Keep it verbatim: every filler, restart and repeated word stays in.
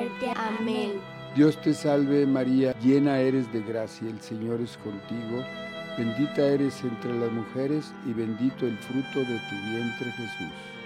muerte. Amén. Dios te salve María, llena eres de gracia, el Señor es contigo. Bendita eres entre las mujeres y bendito el fruto de tu vientre Jesús.